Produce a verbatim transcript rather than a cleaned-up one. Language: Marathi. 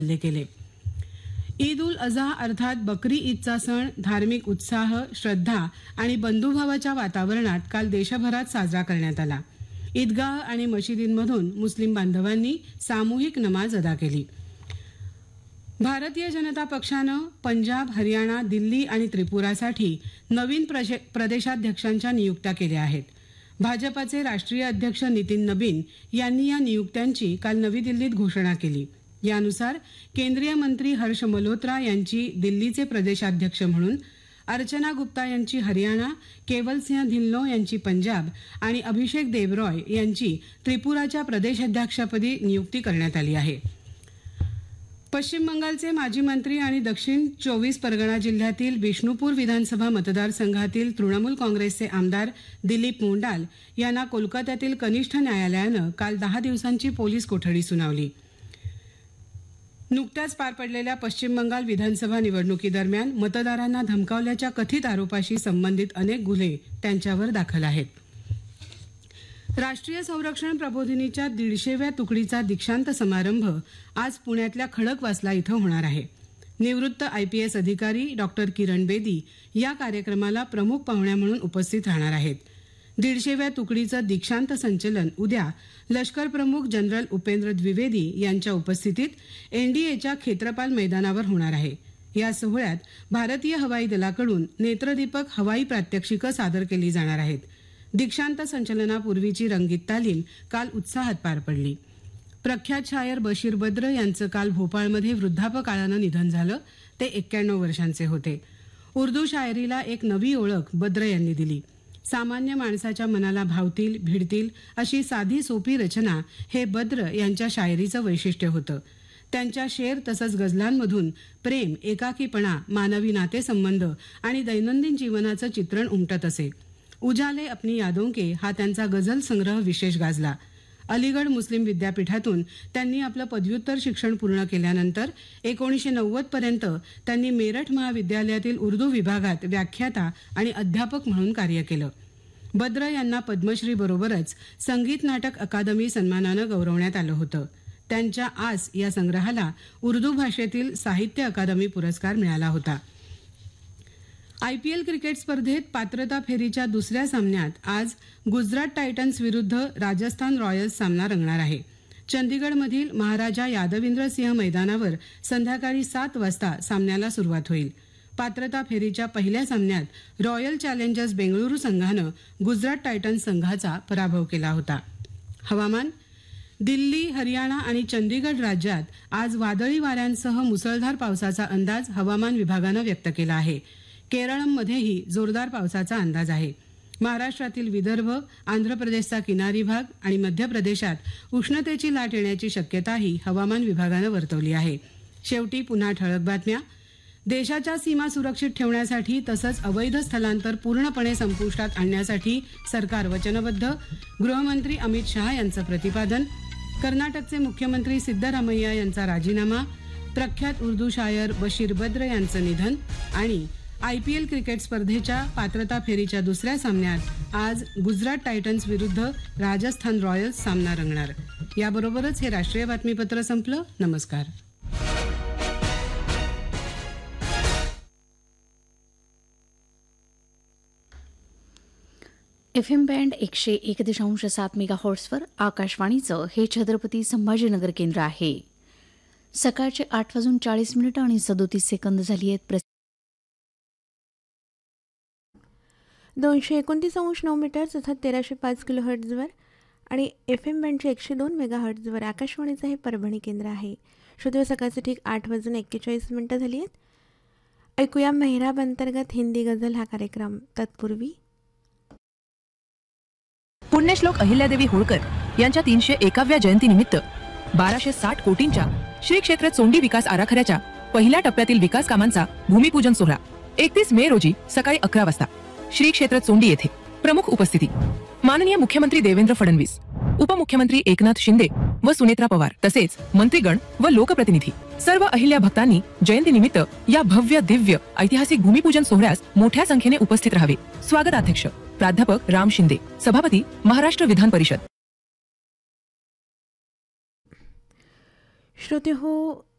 हल्ले केले. ईद उल अझा अर्थात बकरी ईदचा सण धार्मिक उत्साह, श्रद्धा आणि बंधुभावाच्या वातावरणात काल देशभरात साजरा करण्यात आला. ईदगाह आणि मशिदींमधून मुस्लिम बांधवांनी सामूहिक नमाज अदा केली. भारतीय जनता पक्षानं पंजाब, हरियाणा, दिल्ली आणि त्रिपुरासाठी नवीन प्रदेशाध्यक्षांच्या नियुक्त्या केल्या आहेत. भाजपाचे राष्ट्रीय अध्यक्ष नितीन नबीन यांनी या नियुक्त्यांची काल नवी दिल्लीत घोषणा केली. यानुसार केंद्रीय मंत्री हर्ष मल्होत्रा यांची दिल्लीचे प्रदेशाध्यक्ष म्हणून, अर्चना गुप्ता यांची हरियाणा, केवल सिंह धिल्लो यांची पंजाब आणि अभिषेक देवरॉय यांची त्रिपुराच्या प्रदेशाध्यक्षपदी नियुक्ती करण्यात आली आहे. पश्चिम बंगालचे माजी मंत्री आणि दक्षिण चोवीस परगणा जिल्ह्यातील बिष्णुपूर विधानसभा मतदारसंघातील तृणमूल काँग्रेसचे आमदार दिलीप मोंडाल यांना कोलकात्यातील कनिष्ठ न्यायालयानं काल दहा दिवसांची पोलीस कोठडी सुनावली. नुकत्याच पार पडलेल्या पश्चिम बंगाल विधानसभा निवडणुकीदरम्यान मतदारांना धमकावल्याच्या कथित आरोपाशी संबंधित अनेक गुन्हे त्यांच्यावर दाखल आहेत. राष्ट्रीय संरक्षण प्रबोधिनीच्या दीडशेव्या तुकडीचा दीक्षांत समारंभ आज पुण्यातल्या खडकवासला इथं होणार आहे. निवृत्त आयपीएस अधिकारी डॉक्टर किरण बेदी या कार्यक्रमाला प्रमुख पाहुण्या म्हणून उपस्थित राहणार आहेत. दीडशेव्या तुकडीचं दीक्षांत संचलन उद्या लष्कर प्रमुख जनरल उपेंद्र द्विवेदी यांच्या उपस्थितीत एनडीएच्या खेत्रपाल मैदानावर होणार आहे. या सोहळ्यात भारतीय हवाई दलाकडून नेत्रदीपक हवाई प्रात्यक्षिकं सादर केली जाणार आहेत. दीक्षांत संचलनापूर्वीची रंगीत तालीम काल उत्साहात पार पडली. प्रख्यात शायर बशीर बद्र यांचं काल भोपाळमध्ये वृद्धापकाळानं निधन झालं. ते एक्क्याण्णव वर्षांचे होते. उर्दू शायरीला एक नवी ओळख बद्र यांनी दिली. सामान्य माणसाच्या मनाला भावतील, भिडतील अशी साधी सोपी रचना हे बद्र यांच्या शायरीचं वैशिष्ट्य होतं. त्यांच्या शेर तसंच गझलांमधून प्रेम, एकाकीपणा, मानवी नातेसंबंध आणि दैनंदिन जीवनाचं चित्रण उमटत असे. उजाले अपनी यादों के हा त्यांचा गझल संग्रह विशेष गाजला. अलीगड मुस्लिम विद्यापीठातून त्यांनी आपलं पदव्युत्तर शिक्षण पूर्ण केल्यानंतर एकोणीसशे नव्वद पर्यंत त्यांनी मेरठ महाविद्यालयातील उर्दू विभागात व्याख्याता आणि अध्यापक म्हणून कार्य केलं. बद्र यांना पद्मश्री बरोबरच संगीत नाटक अकादमी सन्मानानं गौरवण्यात आलं होतं. त्यांच्या आस या संग्रहाला उर्दू भाषेतील साहित्य अकादमी पुरस्कार मिळाला होता. आयपीएल क्रिकेट स्पर्धेत पात्रता फेरीच्या दुसऱ्या सामन्यात आज गुजरात टायटन्स विरुद्ध राजस्थान रॉयल्स सामना रंगणार आहे. चंदीगडमधील महाराजा यादविंद्र सिंह मैदानावर संध्याकाळी सात वाजता सामन्याला सुरुवात होईल. पात्रता फेरीच्या पहिल्या सामन्यात रॉयल चॅलेंजर्स बेंगळुरू संघानं गुजरात टायटन्स संघाचा पराभव केला होता. हवामान. दिल्ली, हरियाणा आणि चंदीगड राज्यात आज वादळी वाऱ्यांसह मुसळधार पावसाचा अंदाज हवामान विभागानं व्यक्त केला आहे. केरळमध्येही जोरदार पावसाचा अंदाज आहे. महाराष्ट्रातील विदर्भ, आंध्र प्रदेशचा किनारी भाग आणि मध्य प्रदेशात उष्णतेची लाट येण्याची शक्यताही हवामान विभागानं वर्तवली आहे. शेवटी पुन्हा ठळक बातम्या. देशाच्या सीमा सुरक्षित ठेवण्यासाठी तसंच अवैध स्थलांतर पूर्णपणे संपुष्टात आणण्यासाठी सरकार वचनबद्ध. गृहमंत्री अमित शहा यांचं प्रतिपादन. कर्नाटकचे मुख्यमंत्री सिद्धरामय्या यांचा राजीनामा. प्रख्यात उर्दू शायर बशीर बद्र यांचं निधन. आणि आयपीएल क्रिकेट स्पर्धेच्या पात्रता फेरीच्या दुसऱ्या सामन्यात आज गुजरात टायटन्स विरुद्ध राजस्थान रॉयल्स सामना रंगणार. याबरोबरच हे राष्ट्रीय बातमीपत्र संपलं. नमस्कार. एफ एम बँड एकशे एक दशांश सात मेगा हॉर्ट्सवर आकाशवाणीचं हे छत्रपती संभाजीनगर केंद्र आहे. सकाळचे आठ वाजून चाळीस मिनिटं आणि सदोतीस सेकंद झाली आहेत. दोनशे एकोणतीस अंश नऊ मीटर अर्थात तेराशे पाच किलो हर्ट्झवर आणि एफ एम बँडचे एकशे दोन मेगा हर्ट्झवर आकाशवाणीचं हे परभणी केंद्र आहे. श्रोते, सकाळचं ठीक आठ वाजून एक्केचाळीस मिनिटं झाली आहेत. ऐकूया मेहराब अंतर्गत हिंदी गझल हा कार्यक्रम. तत्पूर्वी पुण्यश्लोक अहिल्यादेवी होळकर यांच्या तीनशे एकाव्या जयंतीनिमित्त बाराशे साठ कोटींच्या श्री क्षेत्र चोंडी विकास आराखड्याच्या पहिल्या टप्प्यातील विकास कामांचा भूमिपूजन सोहळा एकतीस मे रोजी सकाळी अकरा वाजता श्री क्षेत्र चोंडी येथे. प्रमुख उपस्थिती माननीय मुख्यमंत्री देवेंद्र फडणवीस, उपमुख्यमंत्री एकनाथ शिंदे व सुनेत्रा पवार तसेच मंत्रीगण व लोकप्रतिनिधी. सर्व अहिल्या भक्तांनी जयंतीनिमित्त या भव्य दिव्य ऐतिहासिक भूमिपूजन सोहळ्यास मोठ्या संख्येने उपस्थित राहावे. स्वागताध्यक्ष प्राध्यापक राम शिंदे, सभापती महाराष्ट्र विधान परिषद. श्रोते हो,